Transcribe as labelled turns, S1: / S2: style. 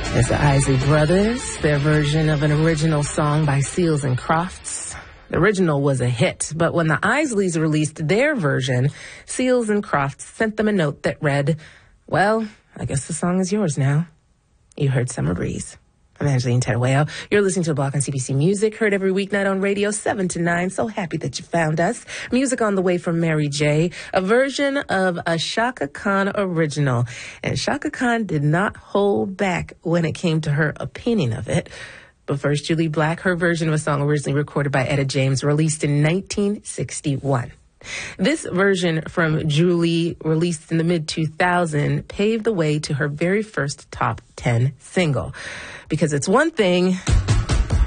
S1: It's the Isley Brothers, their version of an original song by Seals and Crofts. The original was a hit, but when the Isleys released their version, Seals and Crofts sent them a note that read, "Well, I guess the song is yours now." You heard Summer Breeze. I'm Angeline Terueo. You're listening to The Block on CBC Music, heard every weeknight on radio, 7 to 9. So happy that you found us. Music on the way from Mary J., a version of a Chaka Khan original. And Chaka Khan did not hold back when it came to her opinion of it. But first, Julie Black, her version of a song originally recorded by Etta James, released in 1961. This version from Julie, released in the mid-2000s, paved the way to her very first top 10 single. Because it's one thing